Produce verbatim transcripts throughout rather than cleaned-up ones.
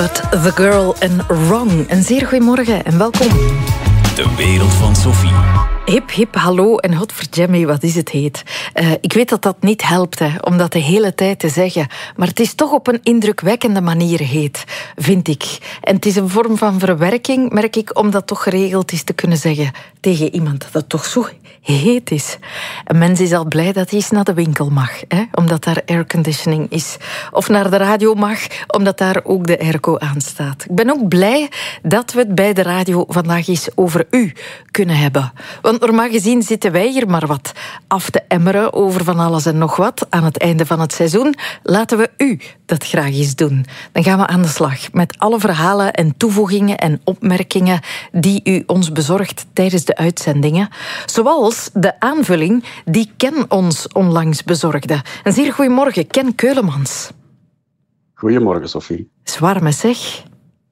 But the Girl en Wrong. Een zeer goeiemorgen en welkom. De wereld van Sophie. Hip, hip, hallo en godverdomme, wat is het heet. Uh, ik weet dat dat niet helpt, hè, om dat de hele tijd te zeggen. Maar het is toch op een indrukwekkende manier heet, vind ik. En het is een vorm van verwerking, merk ik, om dat toch geregeld is te kunnen zeggen tegen iemand dat het toch zo heet is. Een mens is al blij dat hij eens naar de winkel mag, hè, omdat daar airconditioning is. Of naar de radio mag, omdat daar ook de airco aan staat. Ik ben ook blij dat we het bij de radio vandaag eens over u kunnen hebben. Want normaal gezien zitten wij hier maar wat af te emmeren over van alles en nog wat aan het einde van het seizoen. Laten we u dat graag eens doen. Dan gaan we aan de slag met alle verhalen en toevoegingen en opmerkingen die u ons bezorgt tijdens de uitzendingen. Zoals de aanvulling die Ken ons onlangs bezorgde. Een zeer goeiemorgen, Ken Keulemans. Goedemorgen, Sophie. Is warm, hè, zeg?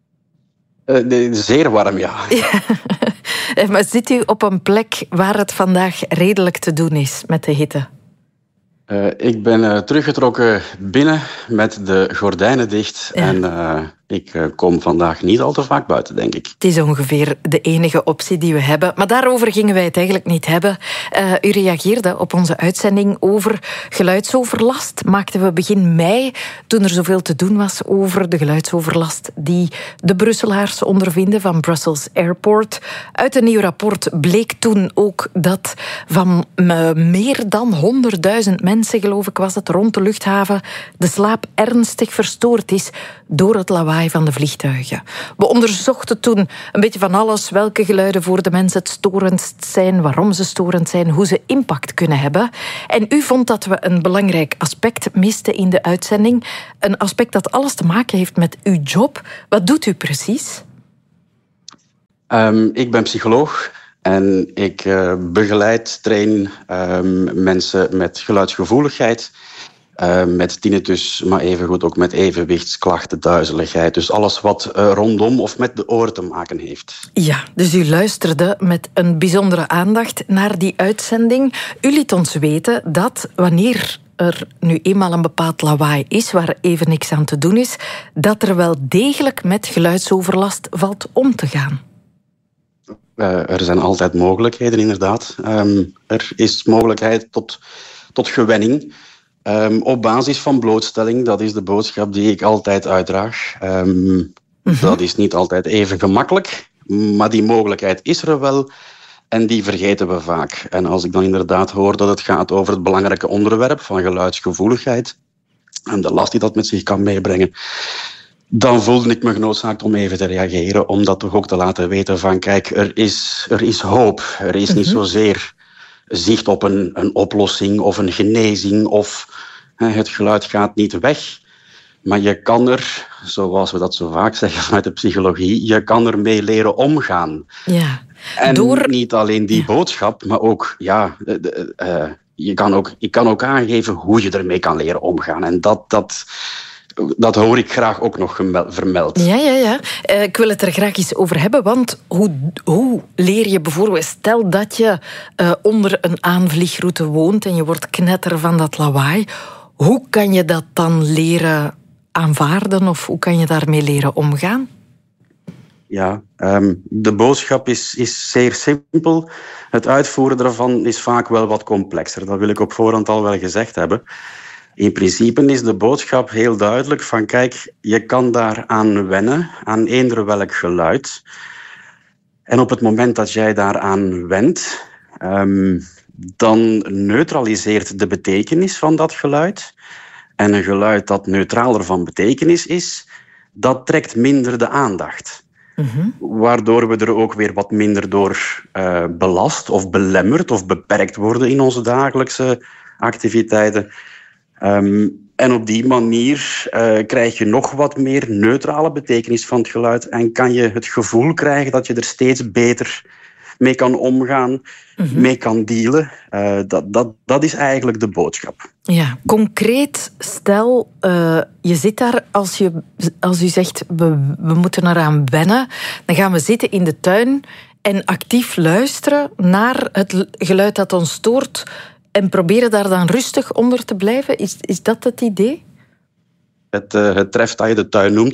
Uh, nee, zeer warm, ja. ja. Maar zit u op een plek waar het vandaag redelijk te doen is met de hitte? Uh, ik ben uh, teruggetrokken binnen met de gordijnen dicht. Ja. En uh, ik uh, kom vandaag niet al te vaak buiten, denk ik. Het is ongeveer de enige optie die we hebben. Maar daarover gingen wij het eigenlijk niet hebben. Uh, u reageerde op onze uitzending over geluidsoverlast. Maakten we begin mei, toen er zoveel te doen was over de geluidsoverlast die de Brusselaars ondervinden van Brussels Airport. Uit een nieuw rapport bleek toen ook dat van uh, meer dan honderdduizend mensen, geloof ik was het, rond de luchthaven de slaap ernstig verstoord is door het lawaai van de vliegtuigen. We onderzochten toen een beetje van alles, welke geluiden voor de mensen het storendst zijn, waarom ze storend zijn, hoe ze impact kunnen hebben. En u vond dat we een belangrijk aspect misten in de uitzending. Een aspect dat alles te maken heeft met uw job. Wat doet u precies? Um, ik ben psycholoog. En ik uh, begeleid, train um, mensen met geluidsgevoeligheid, uh, met tinnitus, maar evengoed ook met evenwichtsklachten, duizeligheid. Dus alles wat uh, rondom of met de oren te maken heeft. Ja, dus u luisterde met een bijzondere aandacht naar die uitzending. U liet ons weten dat wanneer er nu eenmaal een bepaald lawaai is, waar even niks aan te doen is, dat er wel degelijk met geluidsoverlast valt om te gaan. Uh, er zijn altijd mogelijkheden, inderdaad. Um, er is mogelijkheid tot, tot gewenning. Um, op basis van blootstelling, dat is de boodschap die ik altijd uitdraag. Um, mm-hmm. Dat is niet altijd even gemakkelijk, maar die mogelijkheid is er wel en die vergeten we vaak. En als ik dan inderdaad hoor dat het gaat over het belangrijke onderwerp van geluidsgevoeligheid en de last die dat met zich kan meebrengen, dan voelde ik me genoodzaakt om even te reageren, om dat toch ook te laten weten van kijk, er is, er is hoop. Er is niet zozeer zicht op een, een oplossing of een genezing of hè, het geluid gaat niet weg. Maar je kan er, zoals we dat zo vaak zeggen vanuit de psychologie, je kan ermee leren omgaan. Ja. En Door... niet alleen die ja. boodschap, maar ook, ja, uh, uh, je kan ook, je kan ook aangeven hoe je ermee kan leren omgaan. En dat... dat Dat hoor ik graag ook nog vermeld. Ja, ja, ja. Uh, ik wil het er graag eens over hebben, want hoe, hoe leer je bijvoorbeeld... Stel dat je uh, onder een aanvliegroute woont en je wordt knetter van dat lawaai. Hoe kan je dat dan leren aanvaarden of hoe kan je daarmee leren omgaan? Ja, um, de boodschap is, is zeer simpel. Het uitvoeren daarvan is vaak wel wat complexer. Dat wil ik op voorhand al wel gezegd hebben. In principe is de boodschap heel duidelijk van kijk, je kan daaraan wennen, aan eender welk geluid. En op het moment dat jij daaraan went, um, dan neutraliseert de betekenis van dat geluid. En een geluid dat neutraler van betekenis is, dat trekt minder de aandacht. Mm-hmm. Waardoor we er ook weer wat minder door uh, belast of belemmerd of beperkt worden in onze dagelijkse activiteiten. Um, en op die manier uh, krijg je nog wat meer neutrale betekenis van het geluid en kan je het gevoel krijgen dat je er steeds beter mee kan omgaan, mm-hmm. mee kan dealen. Uh, dat, dat, dat is eigenlijk de boodschap. Ja, concreet, stel, uh, je zit daar, als, je, als u zegt, we, we moeten eraan wennen, dan gaan we zitten in de tuin en actief luisteren naar het geluid dat ons stoort en proberen daar dan rustig onder te blijven. Is, is dat het idee? Het, uh, het treft dat je de tuin noemt.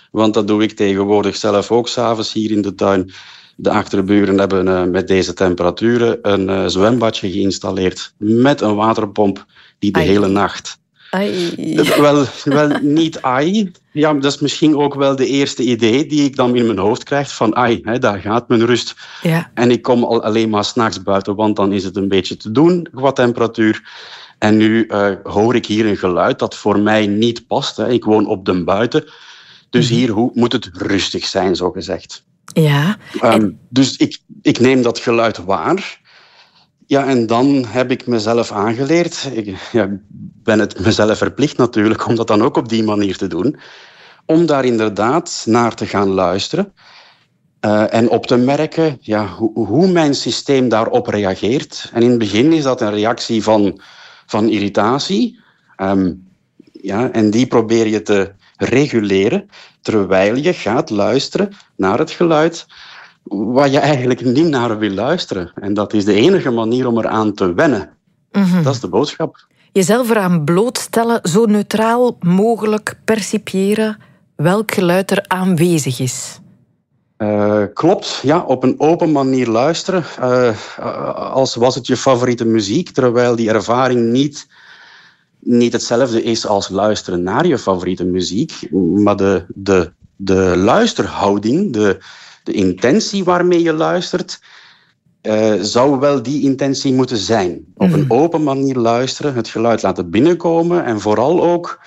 Want dat doe ik tegenwoordig zelf ook, 's avonds hier in de tuin. De achterburen hebben uh, met deze temperaturen een uh, zwembadje geïnstalleerd met een waterpomp die de ai. hele nacht... Ai. Wel, wel niet ai. Ja, dat is misschien ook wel de eerste idee die ik dan in mijn hoofd krijg van ai, hè, daar gaat mijn rust. Ja. En ik kom al alleen maar 's nachts buiten, want dan is het een beetje te doen qua temperatuur. En nu uh, hoor ik hier een geluid dat voor mij niet past. Hè. Ik woon op de buiten, dus hier ho- moet het rustig zijn, zo gezegd. Ja. Um, en... Dus ik, ik neem dat geluid waar. Ja, en dan heb ik mezelf aangeleerd. Ik ja, ben het mezelf verplicht natuurlijk om dat dan ook op die manier te doen. Om daar inderdaad naar te gaan luisteren. Uh, en op te merken ja, hoe, hoe mijn systeem daarop reageert. En in het begin is dat een reactie van, van irritatie. Um, ja, en die probeer je te reguleren terwijl je gaat luisteren naar het geluid waar je eigenlijk niet naar wil luisteren. En dat is de enige manier om eraan te wennen. Mm-hmm. Dat is de boodschap. Jezelf eraan blootstellen, zo neutraal mogelijk percipiëren welk geluid er aanwezig is. Uh, klopt, ja, op een open manier luisteren. Uh, als was het je favoriete muziek, terwijl die ervaring niet, niet hetzelfde is als luisteren naar je favoriete muziek. Maar de, de, de luisterhouding, de, de intentie waarmee je luistert, uh, zou wel die intentie moeten zijn. Op een open manier luisteren, het geluid laten binnenkomen en vooral ook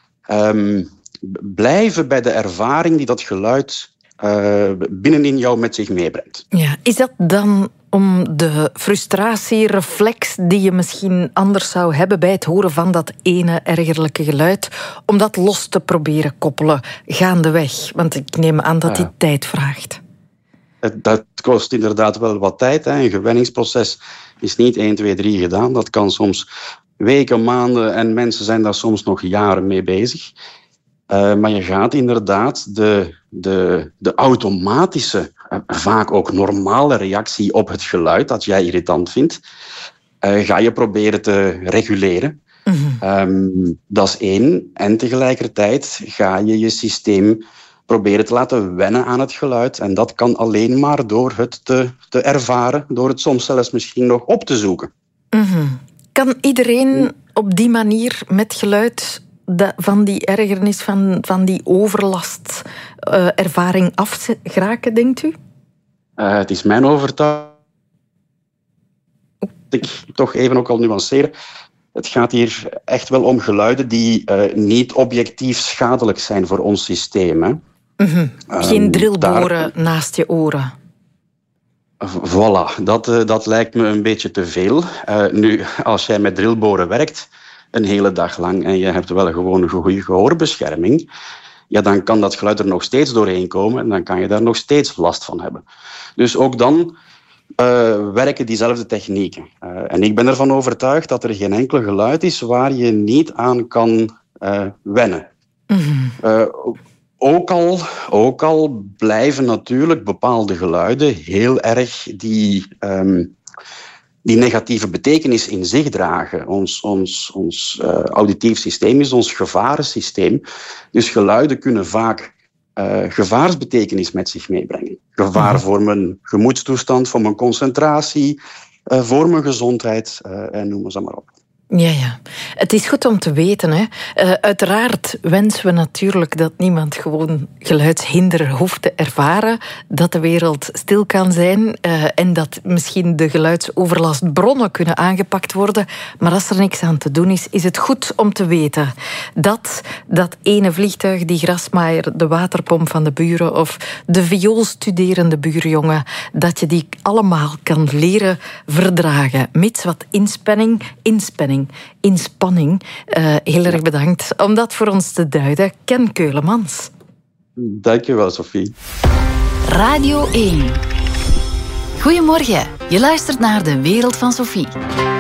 um, blijven bij de ervaring die dat geluid Uh, binnenin jou met zich meebrengt. Ja, is dat dan om de frustratiereflex die je misschien anders zou hebben bij het horen van dat ene ergerlijke geluid, om dat los te proberen koppelen gaandeweg? Want ik neem aan dat die ja. tijd vraagt. Het, dat kost inderdaad wel wat tijd. Hè. Een gewenningsproces is niet één, twee, drie gedaan. Dat kan soms weken, maanden en mensen zijn daar soms nog jaren mee bezig. Uh, maar je gaat inderdaad de, de, de automatische, uh, vaak ook normale reactie op het geluid dat jij irritant vindt, uh, ga je proberen te reguleren. Mm-hmm. Um, dat is één. En tegelijkertijd ga je je systeem proberen te laten wennen aan het geluid. En dat kan alleen maar door het te, te ervaren, door het soms zelfs misschien nog op te zoeken. Mm-hmm. Kan iedereen op die manier met geluid van die ergernis, van, van die overlast, uh, ervaring afgeraken, denkt u? Uh, het is mijn overtuiging. Ik toch even ook al nuanceren. Het gaat hier echt wel om geluiden die uh, niet objectief schadelijk zijn voor ons systeem. Hè. Mm-hmm. Geen um, drillboren daar... naast je oren. Voilà, dat, uh, dat lijkt me een beetje te veel. Uh, nu, als jij met drillboren werkt een hele dag lang en je hebt wel gewoon een goede gehoorbescherming, ja, dan kan dat geluid er nog steeds doorheen komen en dan kan je daar nog steeds last van hebben. Dus ook dan uh, werken diezelfde technieken. Uh, en ik ben ervan overtuigd dat er geen enkel geluid is waar je niet aan kan uh, wennen. Mm-hmm. Uh, ook, al, ook al blijven natuurlijk bepaalde geluiden heel erg die... Um, die negatieve betekenis in zich dragen. Ons, ons, ons uh, auditief systeem is ons gevarensysteem. Dus geluiden kunnen vaak uh, gevaarsbetekenis met zich meebrengen. Gevaar mm-hmm. voor mijn gemoedstoestand, voor mijn concentratie, uh, voor mijn gezondheid uh, en noem ze maar op. Ja, ja. Het is goed om te weten. Hè. Uh, uiteraard wensen we natuurlijk dat niemand gewoon geluidshinder hoeft te ervaren, dat de wereld stil kan zijn uh, en dat misschien de geluidsoverlastbronnen kunnen aangepakt worden. Maar als er niks aan te doen is, is het goed om te weten dat dat ene vliegtuig, die grasmaaier, de waterpomp van de buren of de vioolstuderende buurjongen, dat je die allemaal kan leren verdragen. Mits wat inspanning, inspanning. Inspanning. Uh, heel erg bedankt om dat voor ons te duiden. Ken Keulemans. Dank je wel, Sophie. Radio één. Goedemorgen. Je luistert naar De Wereld van Sophie.